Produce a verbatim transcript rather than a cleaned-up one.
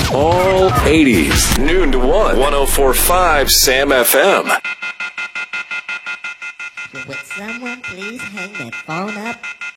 All eighties. Noon to one. one oh four point five Sam F M. Would someone please hang that phone up?